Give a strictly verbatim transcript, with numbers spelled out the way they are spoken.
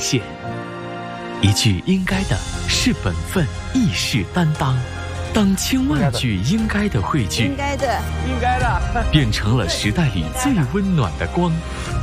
现。一句应该的是本分，亦是担当。当千万句应该的汇聚， 应该的， 应该的， 变成了时代里最温暖的光。